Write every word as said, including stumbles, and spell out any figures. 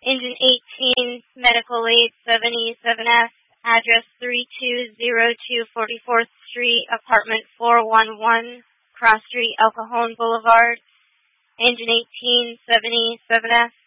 Engine eighteen, Medical Aid seventy-seven F, address three two zero two forty-fourth Street, apartment four one one, Cross Street, El Cajon Boulevard. Engine eighteen, seventy-seven F,